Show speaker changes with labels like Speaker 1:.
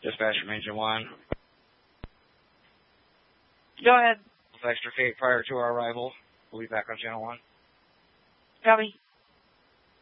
Speaker 1: Dispatch from Engine 1.
Speaker 2: Go ahead.
Speaker 1: We'll extricate prior to our arrival. We'll be back on Channel 1.
Speaker 2: Copy.